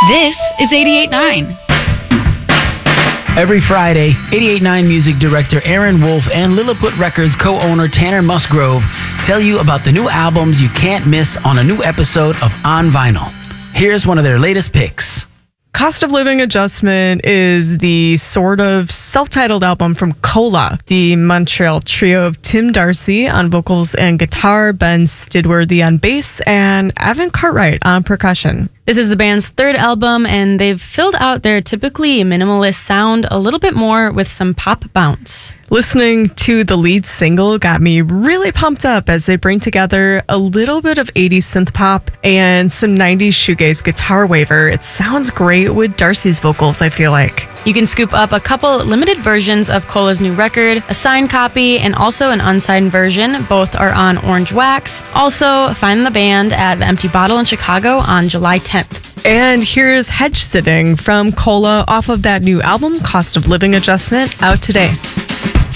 This is 88.9. Every Friday, 88.9 music director Aaron Wolf and Lilliput Records co-owner Tanner Musgrove tell you about the new albums you can't miss on a new episode of On Vinyl. Here's one of their latest picks. Cost of Living Adjustment is the sort of self-titled album from Cola, the Montreal trio of Tim Darcy on vocals and guitar, Ben Stidworthy on bass, and Evan Cartwright on percussion. This is the band's third album, and they've filled out their typically minimalist sound a little bit more with some pop bounce. Listening to the lead single got me really pumped up as they bring together a little bit of 80s synth pop and some 90s shoegaze guitar waver. It sounds great with Darcy's vocals, I feel like. You can scoop up a couple limited versions of Cola's new record, a signed copy, and also an unsigned version. Both are on Orange Wax. Also, find the band at the Empty Bottle in Chicago on July 10th. And here's Hedge Sitting from Cola off of that new album, Cost of Living Adjustment, out today.